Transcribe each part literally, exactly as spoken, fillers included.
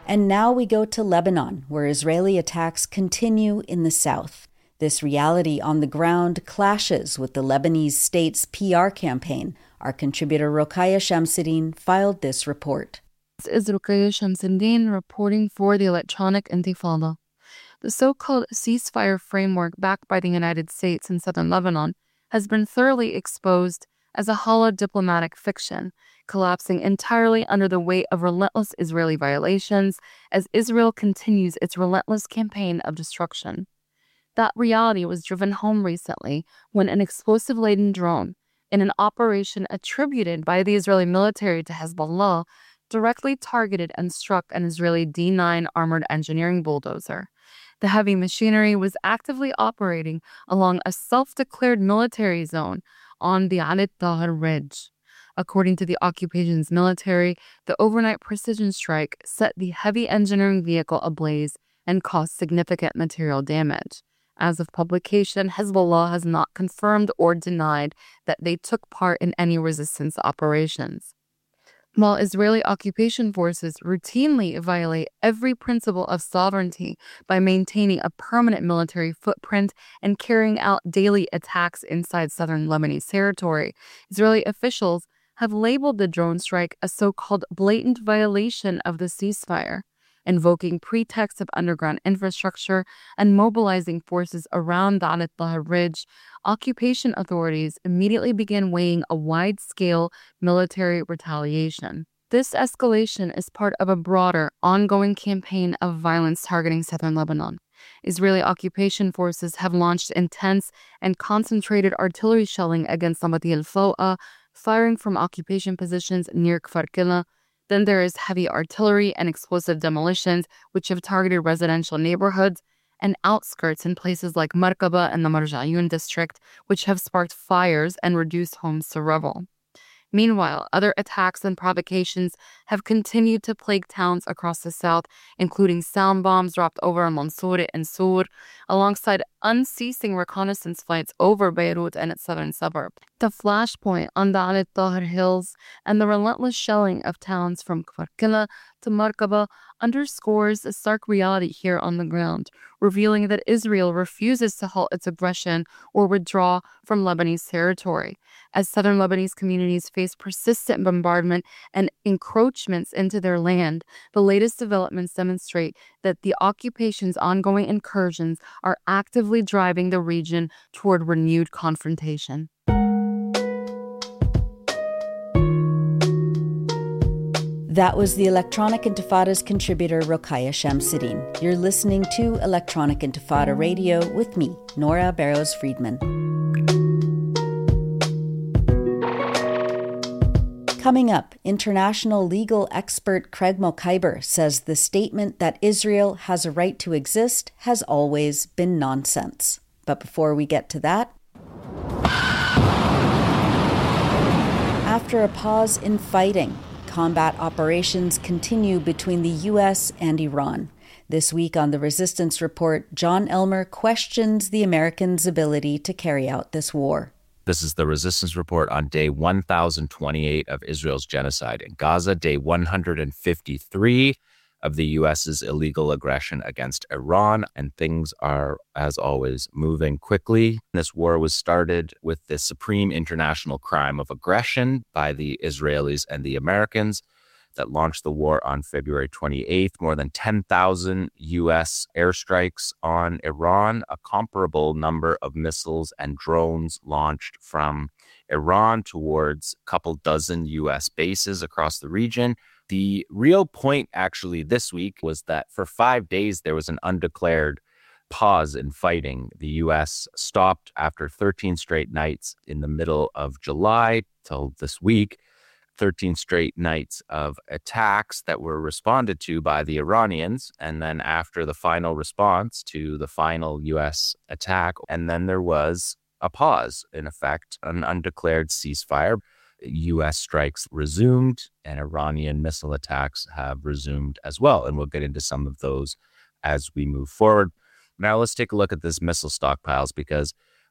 And now we go to Lebanon, where Israeli attacks continue in the south. This reality on the ground clashes with the Lebanese state's P R campaign. Our contributor Rokhaya Shamsuddin filed this report. This is Rokhaya Shamsuddin reporting for the Electronic Intifada. The so-called ceasefire framework backed by the United States in southern Lebanon has been thoroughly exposed as a hollow diplomatic fiction, collapsing entirely under the weight of relentless Israeli violations as Israel continues its relentless campaign of destruction. That reality was driven home recently when an explosive-laden drone, in an operation attributed by the Israeli military to Hezbollah, directly targeted and struck an Israeli D nine armored engineering bulldozer. The heavy machinery was actively operating along a self-declared military zone on the Alit Tahar Ridge. According to the occupation's military, the overnight precision strike set the heavy engineering vehicle ablaze and caused significant material damage. As of publication, Hezbollah has not confirmed or denied that they took part in any resistance operations. While Israeli occupation forces routinely violate every principle of sovereignty by maintaining a permanent military footprint and carrying out daily attacks inside southern Lebanese territory, Israeli officials have labeled the drone strike a so-called blatant violation of the ceasefire, invoking pretexts of underground infrastructure and mobilizing forces around the Alit Tahar Ridge. Occupation authorities immediately began weighing a wide-scale military retaliation. This escalation is part of a broader, ongoing campaign of violence targeting southern Lebanon. Israeli occupation forces have launched intense and concentrated artillery shelling against Hamadi al-Fo'a, firing from occupation positions near Kfar Killa. Then there is heavy artillery and explosive demolitions, which have targeted residential neighborhoods and outskirts in places like Markaba and the Marja'yun district, which have sparked fires and reduced homes to rubble. Meanwhile, other attacks and provocations have continued to plague towns across the south, including sound bombs dropped over Mansouri and Sur, alongside unceasing reconnaissance flights over Beirut and its southern suburb. The flashpoint on the Alit Tahar Hills and the relentless shelling of towns from Kfar Killa to Markaba underscores a stark reality here on the ground, revealing that Israel refuses to halt its aggression or withdraw from Lebanese territory. As southern Lebanese communities face persistent bombardment and encroachments into their land, the latest developments demonstrate that the occupation's ongoing incursions are actively driving the region toward renewed confrontation. That was the Electronic Intifada's contributor, Rokhaya Shamsuddin. You're listening to Electronic Intifada Radio with me, Nora Barrows-Friedman. Coming up, international legal expert Craig Mokhiber says the statement that Israel has a right to exist has always been nonsense. But before we get to that, after a pause in fighting, combat operations continue between the U S and Iran. This week on the Resistance Report, John Elmer questions the Americans' ability to carry out this war. This is the Resistance Report on day one thousand twenty-eight of Israel's genocide in Gaza, day one hundred fifty-three of the U S's illegal aggression against Iran, and things are, as always, moving quickly. This war was started with the supreme international crime of aggression by the Israelis and the Americans that launched the war on February twenty-eighth. More than ten thousand U S airstrikes on Iran, a comparable number of missiles and drones launched from Iran towards a couple dozen U S bases across the region. The real point, actually, this week was that for five days there was an undeclared pause in fighting. The U S stopped after thirteen straight nights in the middle of July till this week. thirteen straight nights of attacks that were responded to by the Iranians, and then after the final response to the final U S attack, and then there was a pause, in effect, an undeclared ceasefire. U S strikes resumed, and Iranian missile attacks have resumed as well, and we'll get into some of those as we move forward. Now let's take a look at this missile stockpiles, because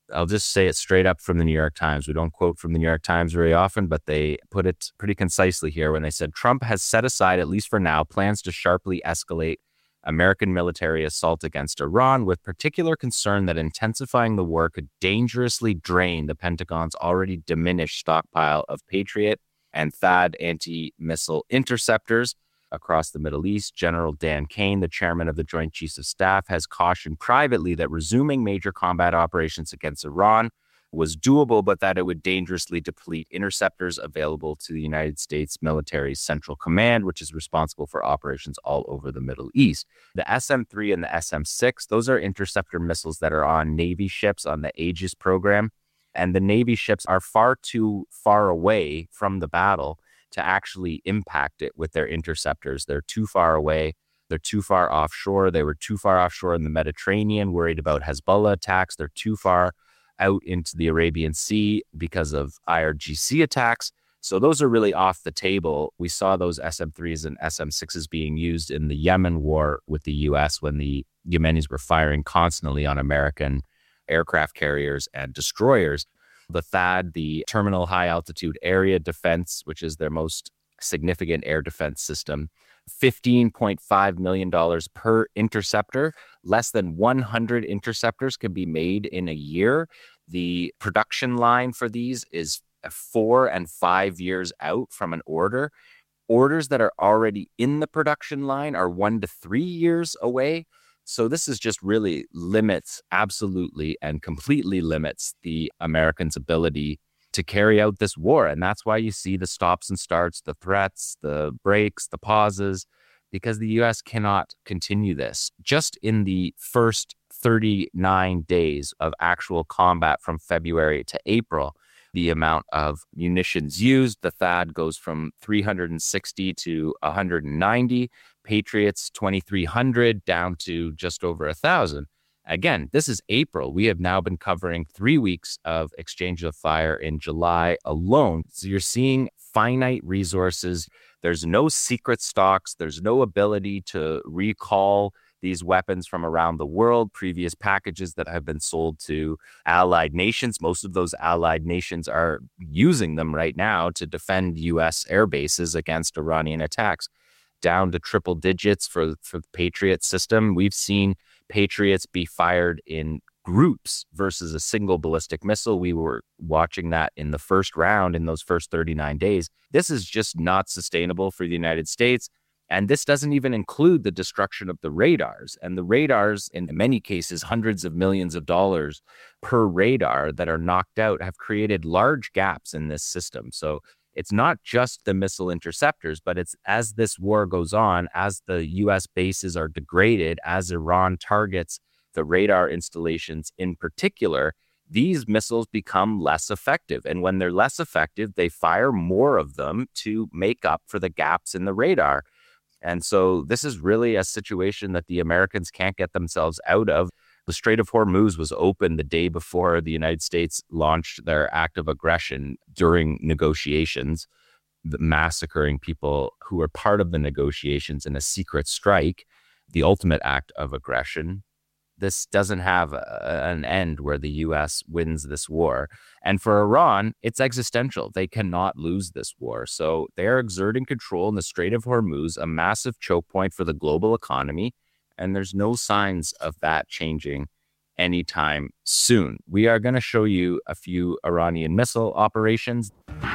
I'll just say it straight up from the New York Times. We don't quote from the New York Times very often, but they put it pretty concisely here when they said Trump has set aside, at least for now, plans to sharply escalate American military assault against Iran, with particular concern that intensifying the war could dangerously drain the Pentagon's already diminished stockpile of Patriot and THAAD anti-missile interceptors across the Middle East. General Dan Kane, the chairman of the Joint Chiefs of Staff, has cautioned privately that resuming major combat operations against Iran was doable, but that it would dangerously deplete interceptors available to the United States military's Central Command, which is responsible for operations all over the Middle East. The S M three and the S M six, those are interceptor missiles that are on Navy ships on the Aegis program. And the Navy ships are far too far away from the battle to actually impact it with their interceptors. They're too far away. They're too far offshore. They were too far offshore in the Mediterranean, worried about Hezbollah attacks. They're too far out into the Arabian Sea because of I R G C attacks. So those are really off the table. We saw those S M threes and S M sixes being used in the Yemen war with the U S when the Yemenis were firing constantly on American aircraft carriers and destroyers. The THAAD, the Terminal High Altitude Area Defense, which is their most significant air defense system, fifteen point five million dollars per interceptor. Less than one hundred interceptors can be made in a year. The production line for these is four and five years out from an order. Orders that are already in the production line are one to three years away. So this is just really limits, absolutely and completely limits the Americans' ability to carry out this war. And that's why you see the stops and starts, the threats, the breaks, the pauses, because the U S cannot continue this. Just in the first thirty-nine days of actual combat from February to April, the amount of munitions used, the THAAD goes from three hundred sixty to one hundred ninety, Patriots twenty-three hundred down to just over one thousand. Again, this is April. We have now been covering three weeks of exchange of fire in July alone. So you're seeing finite resources. There's no secret stocks. There's no ability to recall these weapons from around the world, previous packages that have been sold to allied nations. Most of those allied nations are using them right now to defend U S air bases against Iranian attacks. Down to triple digits for, for the Patriot system. We've seen Patriots be fired in groups versus a single ballistic missile. We were watching that in the first round in those first thirty-nine days. This is just not sustainable for the United States. And this doesn't even include the destruction of the radars. And the radars, in many cases, hundreds of millions of dollars per radar that are knocked out, have created large gaps in this system. So it's not just the missile interceptors, but it's as this war goes on, as the U S bases are degraded, as Iran targets the radar installations in particular, these missiles become less effective. And when they're less effective, they fire more of them to make up for the gaps in the radar. And so this is really a situation that the Americans can't get themselves out of. The Strait of Hormuz was open the day before the United States launched their act of aggression during negotiations, massacring people who were part of the negotiations in a secret strike, the ultimate act of aggression. This doesn't have a, an end where the U S wins this war. And for Iran, it's existential. They cannot lose this war. So they're exerting control in the Strait of Hormuz, a massive choke point for the global economy. And there's no signs of that changing anytime soon. We are going to show you a few Iranian missile operations.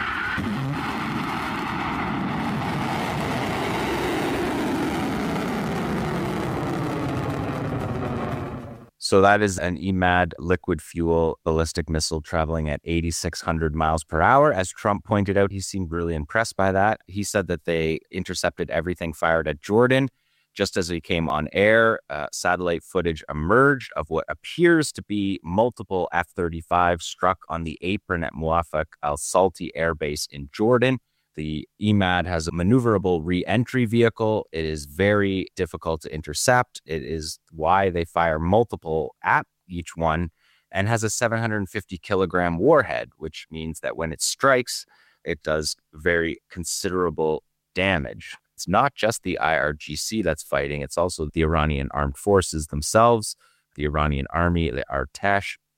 So that is an E M A D liquid fuel ballistic missile traveling at eighty-six hundred miles per hour. As Trump pointed out, he seemed really impressed by that. He said that they intercepted everything fired at Jordan. Just as he came on air, uh, satellite footage emerged of what appears to be multiple F thirty-fives struck on the apron at Muwafaq al-Salti Air Base in Jordan. The E M A D has a maneuverable re-entry vehicle. It is very difficult to intercept. It is why they fire multiple at each one, and has a seven hundred fifty kilogram warhead, which means that when it strikes, it does very considerable damage. It's not just the I R G C that's fighting. It's also the Iranian armed forces themselves, the Iranian army, the Artesh.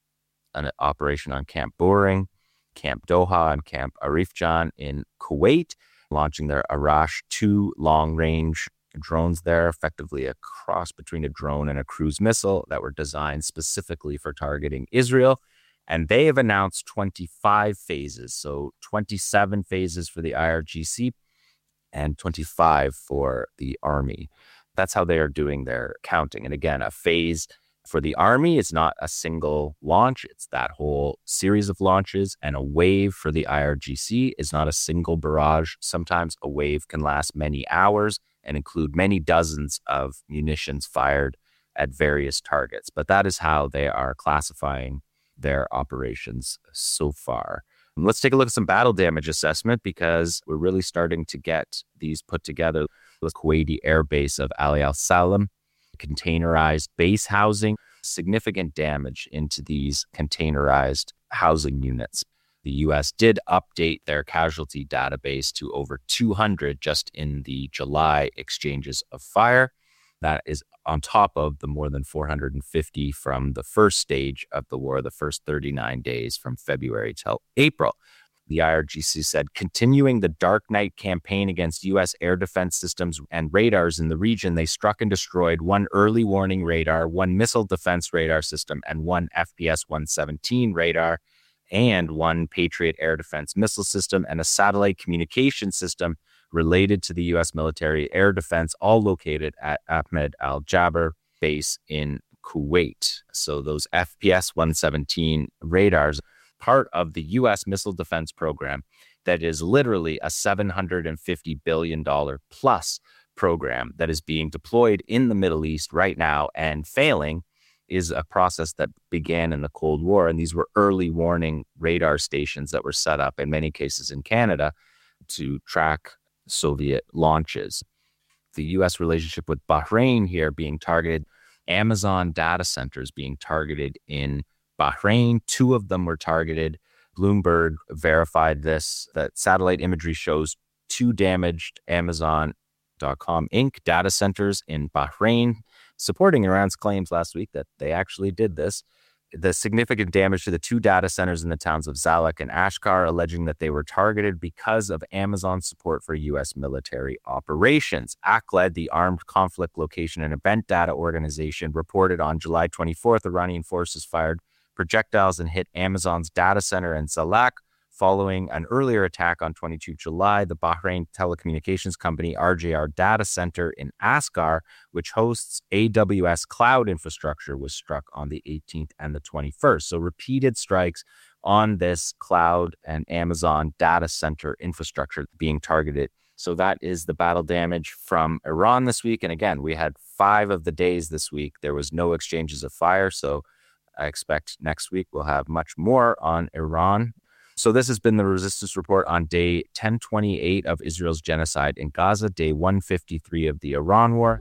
an operation on Camp Buehring, Camp Doha, and Camp Arifjan in Kuwait, launching their Arash two long-range drones there, effectively a cross between a drone and a cruise missile that were designed specifically for targeting Israel. And they have announced twenty-five phases, so twenty-seven phases for the I R G C and twenty-five for the Army. That's how they are doing their counting. And again, a phase for the Army is not a single launch. It's that whole series of launches. And a wave for the I R G C is not a single barrage. Sometimes a wave can last many hours and include many dozens of munitions fired at various targets. But that is how they are classifying their operations so far. Let's take a look at some battle damage assessment, because we're really starting to get these put together. The Kuwaiti air base of Ali Al Salam, containerized base housing, significant damage into these containerized housing units. The U S did update their casualty database to over two hundred just in the July exchanges of fire. That is on top of the more than four hundred fifty from the first stage of the war, the first thirty-nine days from February till April. The I R G C said, continuing the Dark Night campaign against U S air defense systems and radars in the region, they struck and destroyed one early warning radar, one missile defense radar system, and one F P S one seventeen radar, and one Patriot air defense missile system, and a satellite communication system related to the U S military air defense, all located at Ahmed Al Jaber base in Kuwait. So those F P S one seventeen radars, part of the U S missile defense program that is literally a seven hundred fifty billion dollars plus program that is being deployed in the Middle East right now and failing, is a process that began in the Cold War. And these were early warning radar stations that were set up in many cases in Canada to track Soviet launches. The U S relationship with Bahrain here being targeted, Amazon data centers being targeted in Bahrain. Two of them were targeted. Bloomberg verified this, that satellite imagery shows two damaged Amazon dot com Incorporated data centers in Bahrain, supporting Iran's claims last week that they actually did this. The significant damage to the two data centers in the towns of Zalak and Ashkar, alleging that they were targeted because of Amazon's support for U S military operations. A C L E D, the Armed Conflict Location and Event Data Organization, reported on July twenty-fourth, Iranian forces fired projectiles and hit Amazon's data center in Zalak. Following an earlier attack on the twenty-second of July, the Bahrain telecommunications company R J R Data Center in Ascar, which hosts A W S cloud infrastructure, was struck on the eighteenth and the twenty-first. So repeated strikes on this cloud and Amazon data center infrastructure being targeted. So that is the battle damage from Iran this week. And again, we had five of the days this week. There was no exchanges of fire. So I expect next week we'll have much more on Iran. So this has been the Resistance Report on day ten twenty-eight of Israel's genocide in Gaza, day one fifty-three of the Iran War.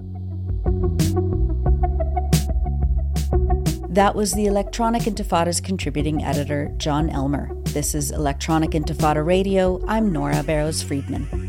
That was the Electronic Intifada's contributing editor, John Elmer. This is Electronic Intifada Radio. I'm Nora Barrows-Friedman.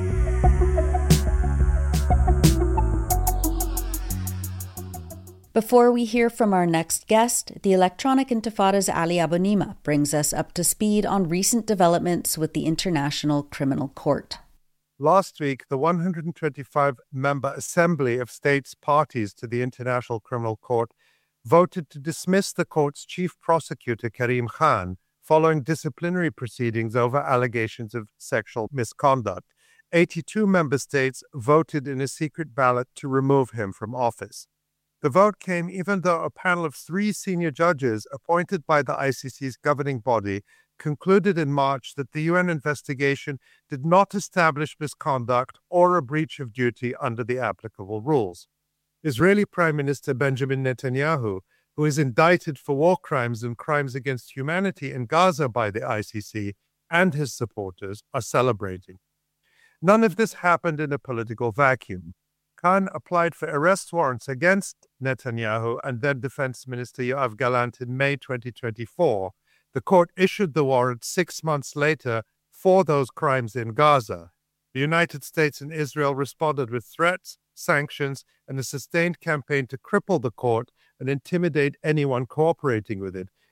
Before we hear from our next guest, the Electronic Intifada's Ali Abunimah brings us up to speed on recent developments with the International Criminal Court. Last week, the one hundred twenty-five member Assembly of States parties to the International Criminal Court voted to dismiss the court's chief prosecutor, Karim Khan, following disciplinary proceedings over allegations of sexual misconduct. eighty-two member states voted in a secret ballot to remove him from office. The vote came even though a panel of three senior judges appointed by the I C C's governing body concluded in March that the U N investigation did not establish misconduct or a breach of duty under the applicable rules. Israeli Prime Minister Benjamin Netanyahu, who is indicted for war crimes and crimes against humanity in Gaza by the I C C, and his supporters are celebrating. None of this happened in a political vacuum. Khan applied for arrest warrants against Netanyahu and then Defense Minister Yoav Gallant in May twenty twenty-four. The court issued the warrant six months later for those crimes in Gaza. The United States and Israel responded with threats, sanctions, and a sustained campaign to cripple the court and intimidate anyone cooperating with it,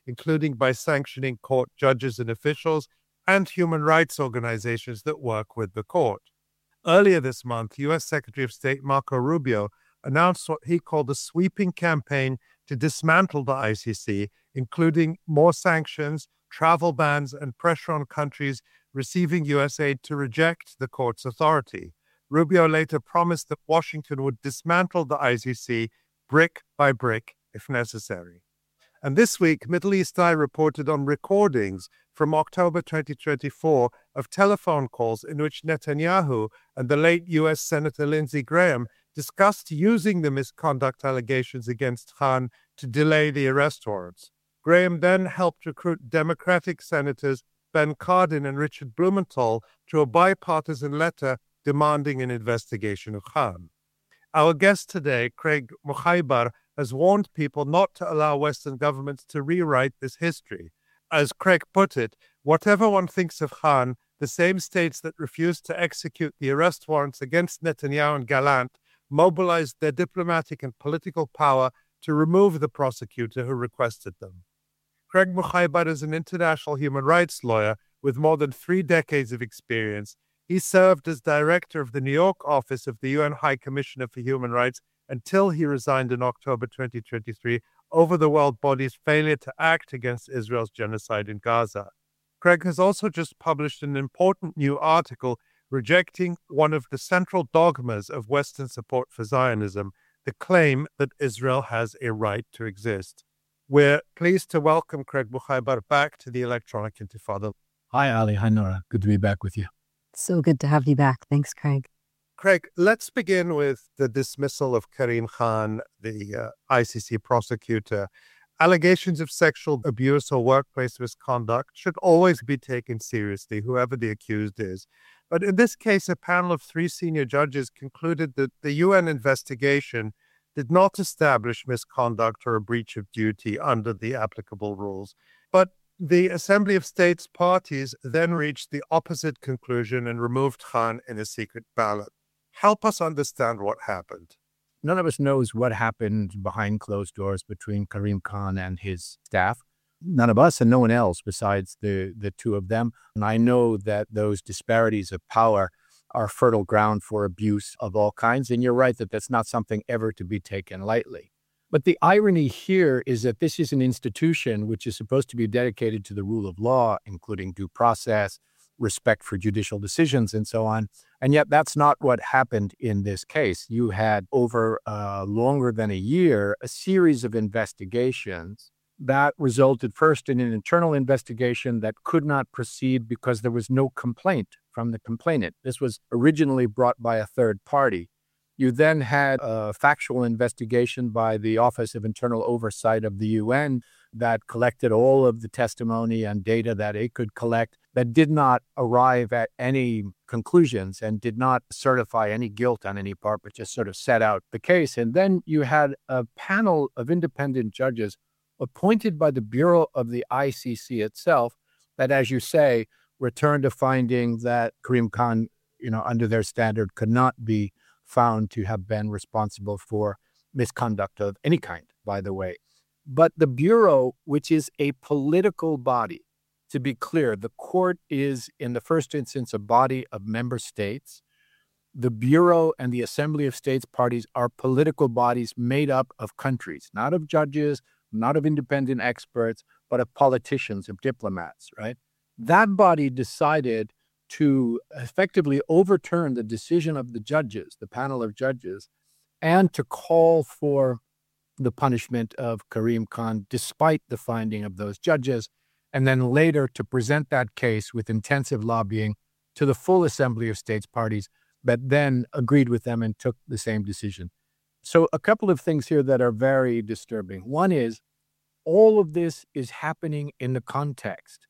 including by sanctioning court judges and officials and human rights organizations that work with the court. Earlier this month, U S Secretary of State Marco Rubio announced what he called a sweeping campaign to dismantle the I C C, including more sanctions, travel bans, and pressure on countries receiving U S aid to reject the court's authority. Rubio later promised that Washington would dismantle the I C C brick by brick if necessary. And this week, Middle East Eye reported on recordings from October twenty twenty-four of telephone calls in which Netanyahu and the late U S Senator Lindsey Graham discussed using the misconduct allegations against Khan to delay the arrest warrants. Graham then helped recruit Democratic Senators Ben Cardin and Richard Blumenthal to a bipartisan letter demanding an investigation of Khan. Our guest today, Craig Mukhaibar, has warned people not to allow Western governments to rewrite this history. As Craig put it, whatever one thinks of Khan, the same states that refused to execute the arrest warrants against Netanyahu and Gallant mobilized their diplomatic and political power to remove the prosecutor who requested them. Craig Mukhaibar is an international human rights lawyer with more than three decades of experience. He served as director of the New York office of the U N High Commissioner for Human Rights until he resigned in October twenty twenty-three over the world body's failure to act against Israel's genocide in Gaza. Craig has also just published an important new article rejecting one of the central dogmas of Western support for Zionism, the claim that Israel has a right to exist. We're pleased to welcome Craig Mukhaibar back to the Electronic Intifada. Hi, Ali. Hi, Nora. Good to be back with you. So good to have you back. Thanks, Craig. Craig, let's begin with the dismissal of Karim Khan, the uh, I C C prosecutor. Allegations of sexual abuse or workplace misconduct should always be taken seriously, whoever the accused is. But in this case, a panel of three senior judges concluded that the U N investigation did not establish misconduct or a breach of duty under the applicable rules. But the Assembly of States parties then reached the opposite conclusion and removed Khan in a secret ballot. Help us understand what happened. None of us knows what happened behind closed doors between Karim Khan and his staff. None of us and no one else besides the, the two of them. And I know that those disparities of power are fertile ground for abuse of all kinds. And you're right that that's not something ever to be taken lightly. But the irony here is that this is an institution which is supposed to be dedicated to the rule of law, including due process, respect for judicial decisions, and so on. And yet that's not what happened in this case. You had over uh, longer than a year, a series of investigations that resulted first in an internal investigation that could not proceed because there was no complaint from the complainant. This was originally brought by a third party. You then had a factual investigation by the Office of Internal Oversight of the U N that collected all of the testimony and data that it could collect that did not arrive at any conclusions and did not certify any guilt on any part, but just sort of set out the case. And then you had a panel of independent judges appointed by the Bureau of the I C C itself that, as you say, returned a finding that Karim Khan, you know, under their standard could not be found to have been responsible for misconduct of any kind, by the way. But the Bureau, which is a political body, to be clear, the court is, in the first instance, a body of member states. The Bureau and the Assembly of States parties are political bodies made up of countries, not of judges, not of independent experts, but of politicians, of diplomats, right? That body decided to effectively overturn the decision of the judges, the panel of judges, and to call for the punishment of Karim Khan despite the finding of those judges, and then later to present that case with intensive lobbying to the full Assembly of States parties that then agreed with them and took the same decision. So a couple of things here that are very disturbing. One is all of this is happening in the context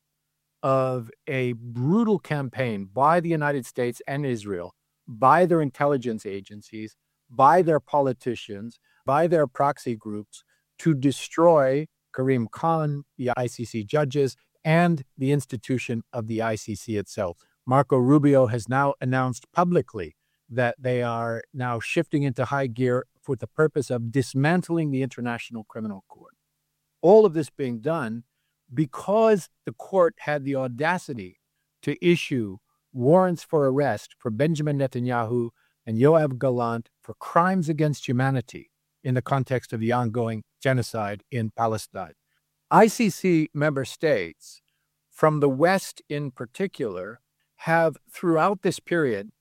of a brutal campaign by the United States and Israel, by their intelligence agencies, by their politicians, by their proxy groups to destroy Karim Khan, the I C C judges, and the institution of the I C C itself. Marco Rubio has now announced publicly that they are now shifting into high gear for the purpose of dismantling the International Criminal Court. All of this being done because the court had the audacity to issue warrants for arrest for Benjamin Netanyahu and Yoav Gallant for crimes against humanity in the context of the ongoing genocide in Palestine. I C C member states, from the West in particular, have throughout this period,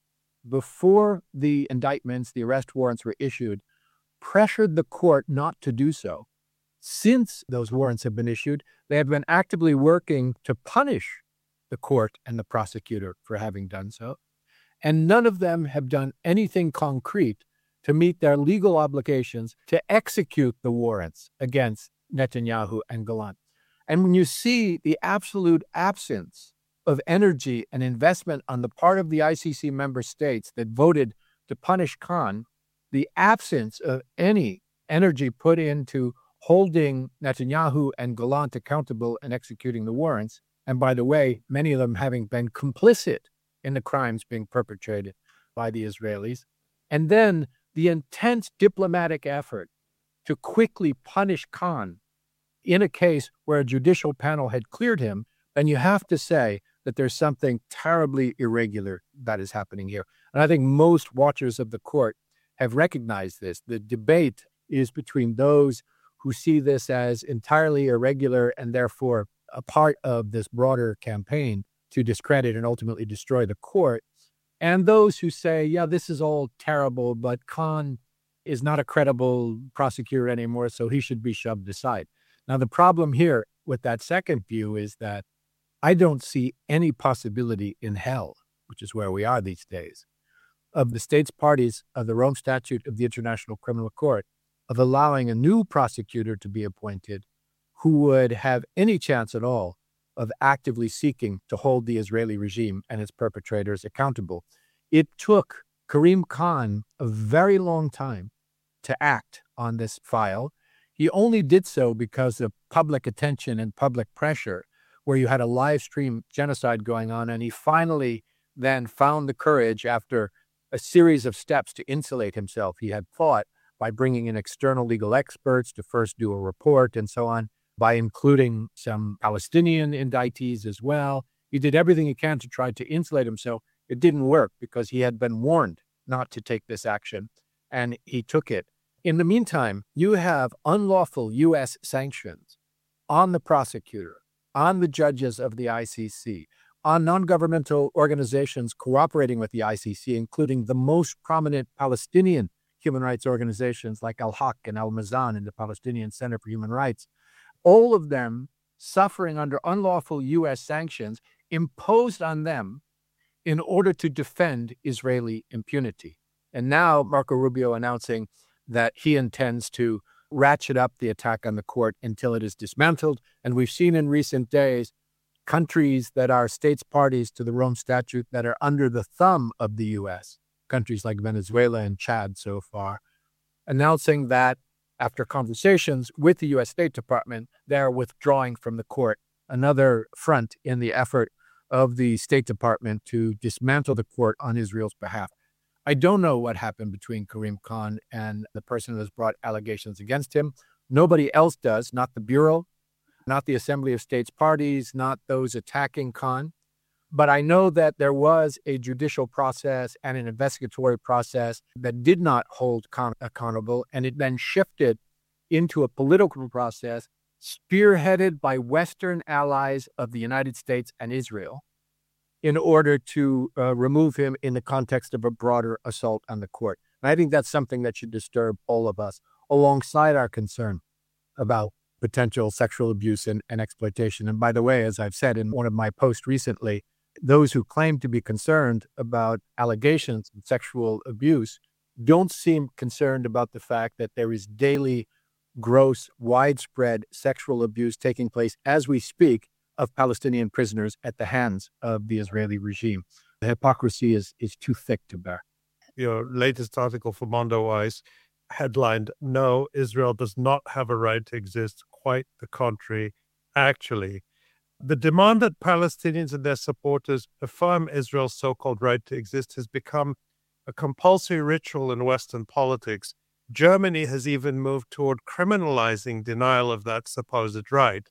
before the indictments, the arrest warrants were issued, pressured the court not to do so. Since those warrants have been issued, they have been actively working to punish the court and the prosecutor for having done so. And none of them have done anything concrete to meet their legal obligations to execute the warrants against Netanyahu and Gallant. And when you see the absolute absence of energy and investment on the part of the I C C member states that voted to punish Khan, the absence of any energy put into holding Netanyahu and Gallant accountable and executing the warrants, and by the way, many of them having been complicit in the crimes being perpetrated by the Israelis, and then the intense diplomatic effort to quickly punish Khan in a case where a judicial panel had cleared him, then you have to say that there's something terribly irregular that is happening here. And I think most watchers of the court have recognized this. The debate is between those who see this as entirely irregular and therefore a part of this broader campaign to discredit and ultimately destroy the court, and those who say, yeah, this is all terrible, but Khan is not a credible prosecutor anymore, so he should be shoved aside. Now, the problem here with that second view is that I don't see any possibility in hell, which is where we are these days, of the states parties of the Rome Statute of the International Criminal Court of allowing a new prosecutor to be appointed who would have any chance at all of actively seeking to hold the Israeli regime and its perpetrators accountable. It took Karim Khan a very long time to act on this file. He only did so because of public attention and public pressure, where you had a live stream genocide going on, and he finally then found the courage after a series of steps to insulate himself. He had fought by bringing in external legal experts to first do a report and so on, by including some Palestinian indictees as well. He did everything he can to try to insulate himself. It didn't work because he had been warned not to take this action, and he took it. In the meantime, you have unlawful U S sanctions on the prosecutor, on the judges of the I C C, on non-governmental organizations cooperating with the I C C, including the most prominent Palestinian human rights organizations like Al-Haq and Al-Mazan and the Palestinian Center for Human Rights, all of them suffering under unlawful U S sanctions imposed on them in order to defend Israeli impunity. And now Marco Rubio announcing that he intends to ratchet up the attack on the court until it is dismantled. And we've seen in recent days countries that are states parties to the Rome Statute that are under the thumb of the U S, countries like Venezuela and Chad so far, announcing that after conversations with the U S State Department, they're withdrawing from the court, another front in the effort of the State Department to dismantle the court on Israel's behalf. I don't know what happened between Karim Khan and the person who has brought allegations against him. Nobody else does, not the Bureau, not the Assembly of States Parties, not those attacking Khan. But I know that there was a judicial process and an investigatory process that did not hold Khan accountable, and it then shifted into a political process spearheaded by Western allies of the United States and Israel in order to uh, remove him in the context of a broader assault on the court. And I think that's something that should disturb all of us, alongside our concern about potential sexual abuse and, and exploitation. And by the way, as I've said in one of my posts recently, those who claim to be concerned about allegations of sexual abuse don't seem concerned about the fact that there is daily, gross, widespread sexual abuse taking place as we speak of Palestinian prisoners at the hands of the Israeli regime. The hypocrisy is, is too thick to bear. Your latest article for Mondoweiss headlined, "No, Israel does not have a right to exist. Quite the contrary, actually." The demand that Palestinians and their supporters affirm Israel's so-called right to exist has become a compulsory ritual in Western politics. Germany has even moved toward criminalizing denial of that supposed right.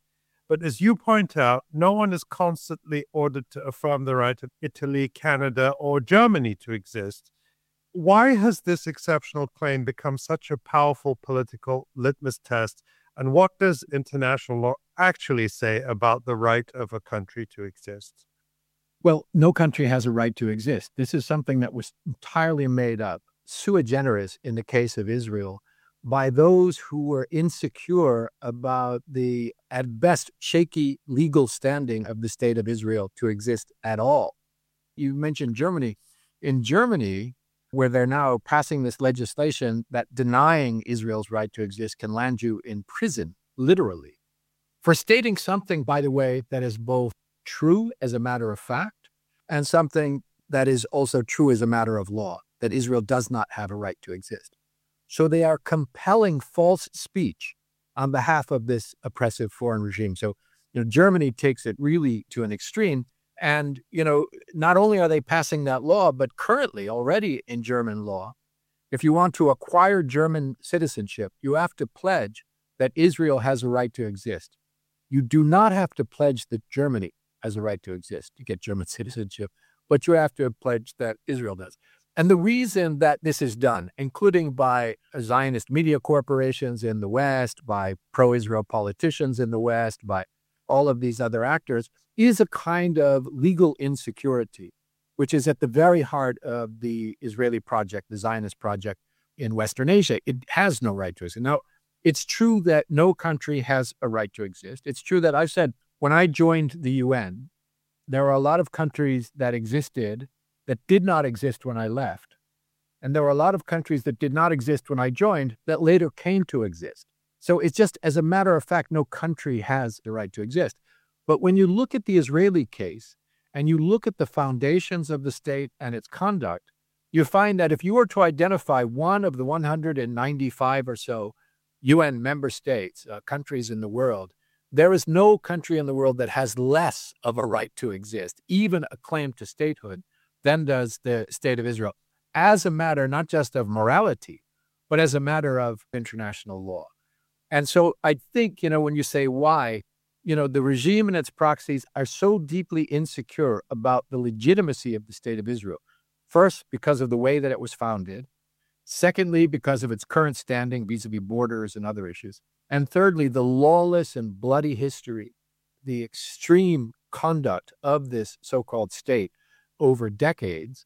But as you point out, no one is constantly ordered to affirm the right of Italy, Canada, or Germany to exist. Why has this exceptional claim become such a powerful political litmus test? And what does international law actually say about the right of a country to exist? Well, no country has a right to exist. This is something that was entirely made up, sui generis in the case of Israel, by those who were insecure about the, at best, shaky legal standing of the state of Israel to exist at all. You mentioned Germany. In Germany, where they're now passing this legislation that denying Israel's right to exist can land you in prison, literally, for stating something, by the way, that is both true as a matter of fact and something that is also true as a matter of law, that Israel does not have a right to exist. So they are compelling false speech on behalf of this oppressive foreign regime. So, you know, Germany takes it really to an extreme. And, you know, not only are they passing that law, but currently already in German law, if you want to acquire German citizenship, you have to pledge that Israel has a right to exist. You do not have to pledge that Germany has a right to exist to get German citizenship, but you have to pledge that Israel does. And the reason that this is done, including by Zionist media corporations in the West, by pro-Israel politicians in the West, by all of these other actors, is a kind of legal insecurity, which is at the very heart of the Israeli project, the Zionist project in Western Asia. It has no right to exist. Now, it's true that no country has a right to exist. It's true that I've said when I joined the U N, there are a lot of countries that existed that did not exist when I left. And there were a lot of countries that did not exist when I joined that later came to exist. So it's just, as a matter of fact, no country has the right to exist. But when you look at the Israeli case and you look at the foundations of the state and its conduct, you find that if you were to identify one of the one hundred ninety-five or so U N member states, uh, countries in the world, there is no country in the world that has less of a right to exist, even a claim to statehood, than does the state of Israel, as a matter not just of morality, but as a matter of international law. And so I think, you know, when you say why, you know, the regime and its proxies are so deeply insecure about the legitimacy of the state of Israel. First, because of the way that it was founded. Secondly, because of its current standing vis-a-vis borders and other issues. And thirdly, the lawless and bloody history, the extreme conduct of this so-called state over decades.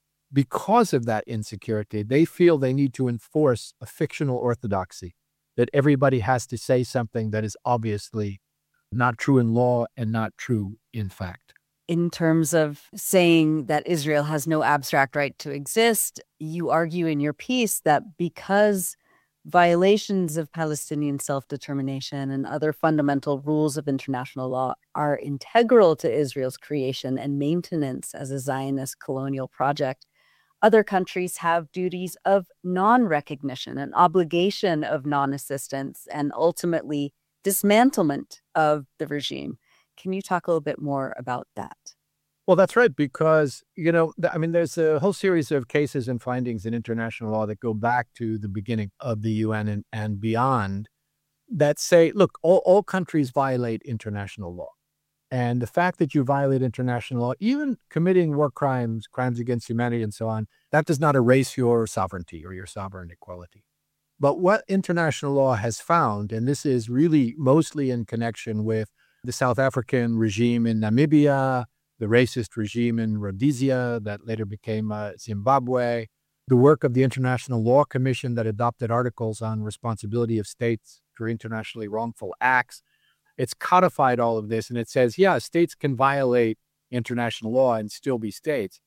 Because of that insecurity, they feel they need to enforce a fictional orthodoxy, that everybody has to say something that is obviously not true in law and not true in fact. In terms of saying that Israel has no abstract right to exist, you argue in your piece that because violations of Palestinian self-determination and other fundamental rules of international law are integral to Israel's creation and maintenance as a Zionist colonial project, other countries have duties of non-recognition, an obligation of non-assistance, and ultimately dismantlement of the regime. Can you talk a little bit more about that? Well, that's right, because, you know, I mean, there's a whole series of cases and findings in international law that go back to the beginning of the U N and, and beyond that say, look, all, all countries violate international law. And the fact that you violate international law, even committing war crimes, crimes against humanity and so on, that does not erase your sovereignty or your sovereign equality. But what international law has found, and this is really mostly in connection with the South African regime in Namibia, the racist regime in Rhodesia that later became uh, Zimbabwe, the work of the International Law Commission that adopted articles on responsibility of states for internationally wrongful acts. It's codified all of this, and it says, yeah, states can violate international law and still be states.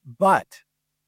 But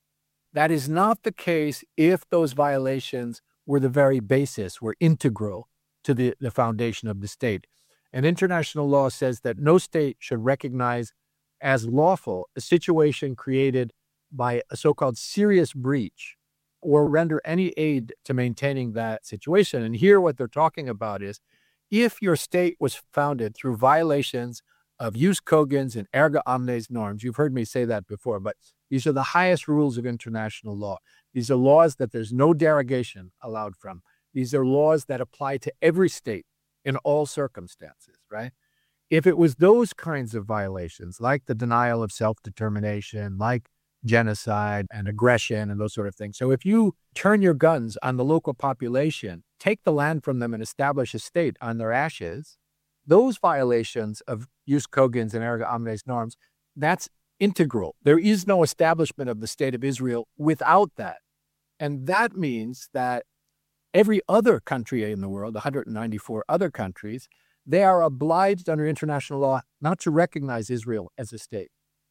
that is not the case if those violations were the very basis, were integral to the, the foundation of the state. And international law says that no state should recognize as lawful a situation created by a so-called serious breach or render any aid to maintaining that situation. And here what they're talking about is if your state was founded through violations of jus cogens and erga omnes norms, you've heard me say that before, but these are the highest rules of international law. These are laws that there's no derogation allowed from. These are laws that apply to every state in all circumstances, right? If it was those kinds of violations, like the denial of self-determination, like genocide and aggression and those sort of things. So if you turn your guns on the local population, take the land from them and establish a state on their ashes, those violations of jus cogens and erga omnes norms, that's integral. There is no establishment of the state of Israel without that. And that means that every other country in the world, one hundred ninety-four other countries, they are obliged under international law not to recognize Israel as a state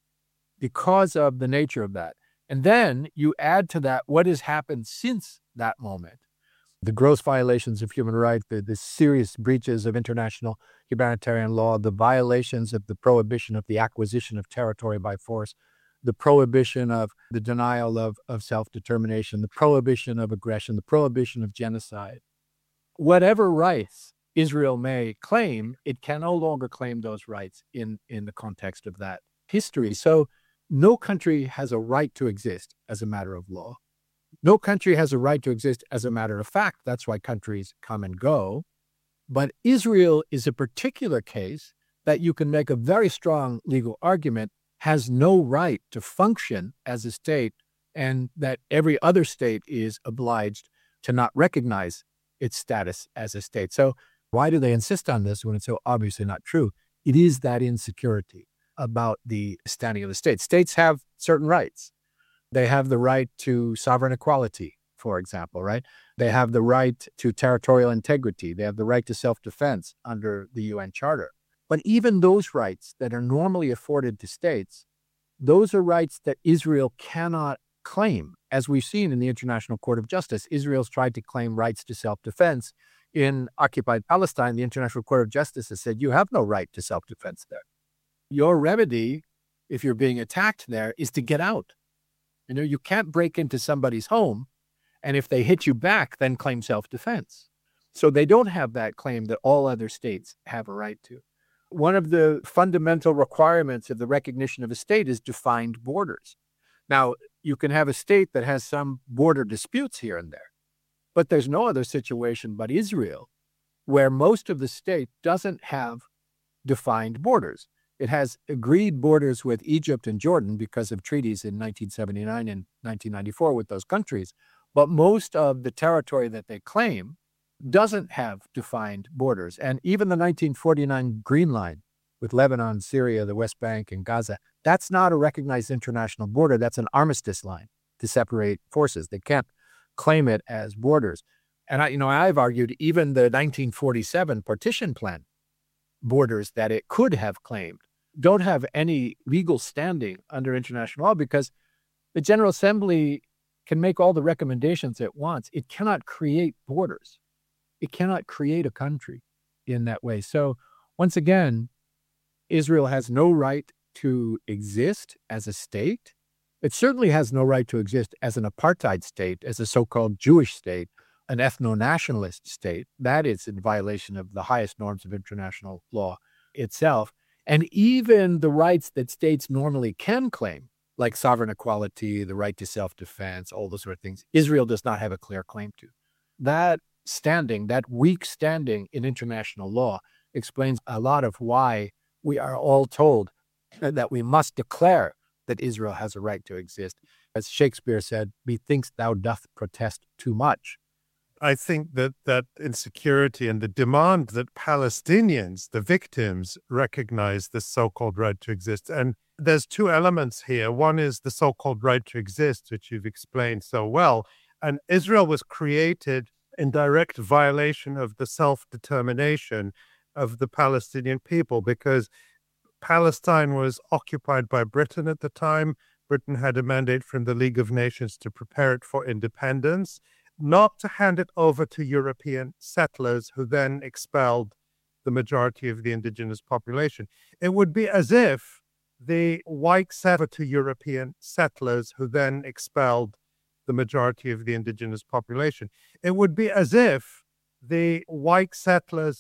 because of the nature of that. And then you add to that what has happened since that moment. The gross violations of human rights, the, the serious breaches of international humanitarian law, the violations of the prohibition of the acquisition of territory by force, the prohibition of the denial of, of self-determination, the prohibition of aggression, the prohibition of genocide. Whatever rights Israel may claim, it can no longer claim those rights in, in the context of that history. So no country has a right to exist as a matter of law. No country has a right to exist as a matter of fact. That's why countries come and go. But Israel is a particular case that you can make a very strong legal argument has no right to function as a state, and that every other state is obliged to not recognize its status as a state. So why do they insist on this when it's so obviously not true? It is that insecurity about the standing of the state. States have certain rights. They have the right to sovereign equality, for example, right? They have the right to territorial integrity. They have the right to self-defense under the U N Charter. But even those rights that are normally afforded to states, those are rights that Israel cannot claim. As we've seen in the International Court of Justice, Israel's tried to claim rights to self-defense. In occupied Palestine, the International Court of Justice has said, you have no right to self-defense there. Your remedy, if you're being attacked there, is to get out. You know, you can't break into somebody's home, and if they hit you back, then claim self-defense. So they don't have that claim that all other states have a right to. One of the fundamental requirements of the recognition of a state is defined borders. Now, you can have a state that has some border disputes here and there, but there's no other situation but Israel where most of the state doesn't have defined borders. It has agreed borders with Egypt and Jordan because of treaties in nineteen seventy-nine and nineteen ninety-four with those countries, but most of the territory that they claim doesn't have defined borders. And even the nineteen forty-nine Green Line with Lebanon, Syria, the West Bank, and Gaza, that's not a recognized international border. That's an armistice line to separate forces. They can't claim it as borders. And I, you know, I've argued even the nineteen forty-seven partition plan borders that it could have claimed don't have any legal standing under international law because the General Assembly can make all the recommendations it wants. It cannot create borders. It cannot create a country in that way. So once again, Israel has no right to exist as a state. It certainly has no right to exist as an apartheid state, as a so-called Jewish state, an ethno-nationalist state. That is in violation of the highest norms of international law itself. And even the rights that states normally can claim, like sovereign equality, the right to self-defense, all those sort of things, Israel does not have a clear claim to. That standing, that weak standing in international law explains a lot of why we are all told that we must declare that Israel has a right to exist. As Shakespeare said, methinks thou doth protest too much. I think that that insecurity and the demand that Palestinians, the victims, recognize this so-called right to exist. And there's two elements here. One is the so-called right to exist, which you've explained so well. And Israel was created in direct violation of the self-determination of the Palestinian people because Palestine was occupied by Britain at the time. Britain had a mandate from the League of Nations to prepare it for independence, not to hand it over to European settlers who then expelled the majority of the indigenous population. It would be as if the white settlers to European settlers who then expelled the majority of the indigenous population. It would be as if the white settlers